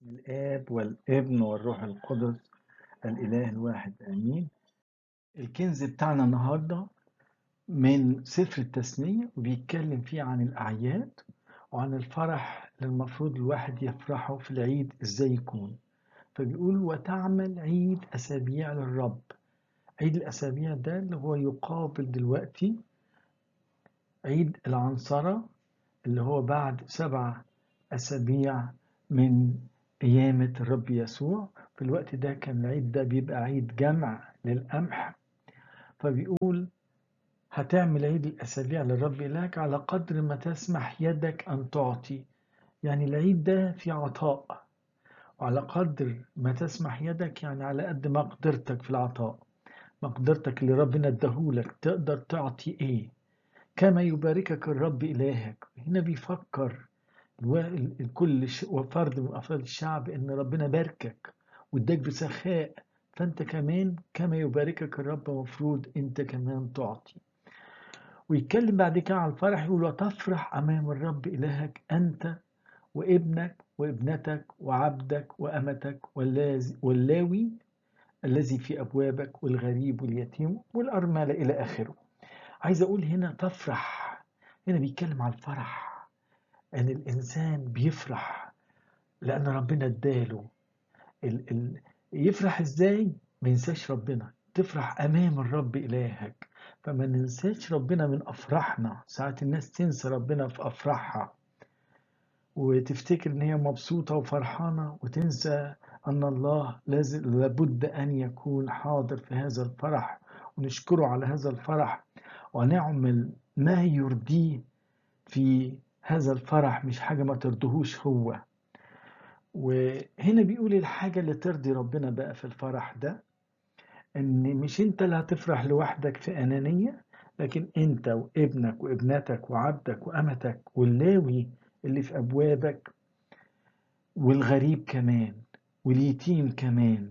الآب والابن والروح القدس الإله الواحد آمين. الكنز بتاعنا النهاردة من سفر التثنية وبيتكلم فيه عن الأعياد وعن الفرح اللي المفروض الواحد يفرحه في العيد إزاي يكون. فبيقول وتعمل عيد أسابيع للرب. عيد الأسابيع ده اللي هو يقابل دلوقتي عيد العنصرة اللي هو بعد 7 أسابيع من قيامة الرب يسوع. في الوقت ده كان العيد ده بيبقى عيد جمع للقمح. فبيقول هتعمل عيد الأسابيع للرب إلهك على قدر ما تسمح يدك أن تعطي. يعني العيد ده في عطاء، وعلى قدر ما تسمح يدك يعني على قد ما قدرتك في العطاء، مقدرتك اللي ربنا اداهولك تقدر تعطي ايه كما يباركك الرب إلهك. هنا بيفكر كل فرد من أفراد الشعب إن ربنا باركك واداك بسخاء، فأنت كمان كما يباركك الرب مفروض أنت كمان تعطي. ويتكلم بعد كده على الفرح، يقول وتفرح أمام الرب إلهك أنت وابنك وابنتك وعبدك وأمتك واللاوي الذي في أبوابك والغريب واليتيم والأرملة إلى آخره. عايز أقول هنا تفرح، هنا بيتكلم على الفرح، أن الإنسان بيفرح لأن ربنا اداله يفرح إزاي؟ ما ينساش ربنا، تفرح أمام الرب إلهك. فما ننساش ربنا من أفراحنا. ساعات الناس تنسى ربنا في أفراحها وتفتكر إن هي مبسوطة وفرحانة وتنسى أن الله لابد أن يكون حاضر في هذا الفرح، ونشكره على هذا الفرح ونعمل ما يرضيه في هذا الفرح، مش حاجة ما ترضيهوش هو. وهنا بيقول الحاجة اللي ترضي ربنا بقى في الفرح ده، ان مش انت اللي هتفرح لوحدك في انانية، لكن انت وابنك وابنتك وعبدك وامتك واللاوي اللي في ابوابك والغريب كمان واليتيم كمان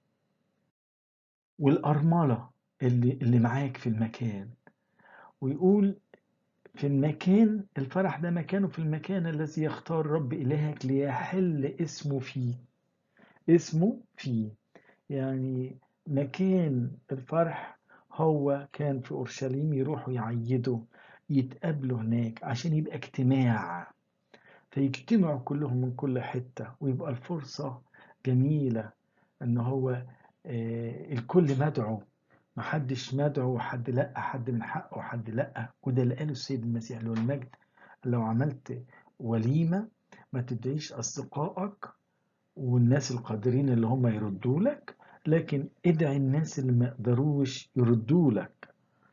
والارملة اللي معاك في المكان. ويقول في المكان، الفرح ده مكانه في المكان الذي يختار رب إلهك ليحل اسمه فيه. اسمه فيه يعني مكان الفرح هو كان في أورشليم، يروحوا يعيدوا يتقابلوا هناك عشان يبقى اجتماع، فيجتمعوا كلهم من كل حتة ويبقى الفرصة جميلة ان هو الكل مدعو، محدش مدعو وحد لا، حد من حقه وحد لا. وده اللي قاله السيد المسيح له المجد، لو عملت وليمة ما تدعيش أصدقائك والناس القادرين اللي هم يردوا لك، لكن ادعي الناس اللي ما يقدروش يردوا لك.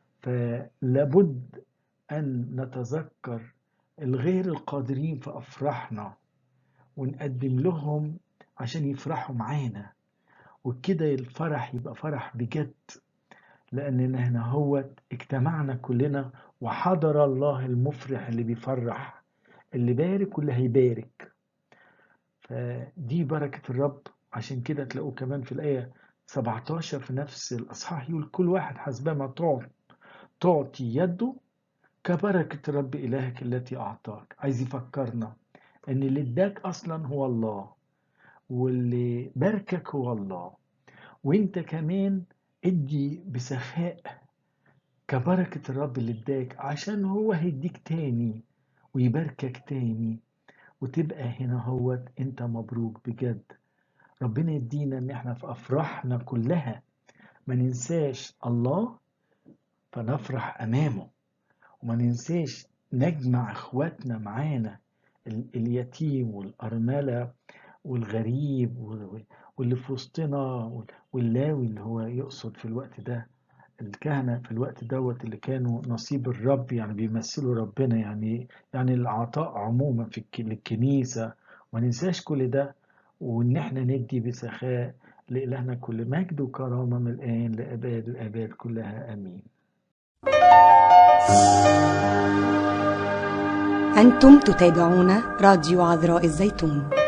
فلابد أن نتذكر الغير القادرين في أفراحنا ونقدم لهم عشان يفرحوا معانا، وكده الفرح يبقى فرح بجد، لأننا هنا هو اجتمعنا كلنا وحضر الله المفرح اللي بيفرح، اللي بارك واللي هيبارك. فدي بركة الرب. عشان كده تلاقوه كمان في الآية 17 في نفس الأصحاح يقول كل واحد حسبما تعطي يده كبركة الرب إلهك التي أعطاك. عايز يفكرنا أن اللي اداك أصلا هو الله، واللي باركك هو الله، وانت كمان ادي بسخاء كبركة الرب اللي اداك، عشان هو هيديك تاني ويباركك تاني، وتبقى هنا هو انت مبروك بجد. ربنا يدينا ان احنا في افراحنا كلها ما ننساش الله فنفرح امامه، وما ننساش نجمع اخواتنا معانا، اليتيم والارملة والغريب واللي في وسطنا واللاوي اللي هو يقصد في الوقت ده الكهنة في الوقت دوت اللي كانوا نصيب الرب، يعني بيمثلوا ربنا، يعني العطاء عموما في الكنيسة. ما ننساش كل ده، وان احنا ندي بسخاء. لإلهنا كل مجد وكرامة من الآن لأباد الآباد كلها آمين. أنتم تتابعون راديو عذراء الزيتون.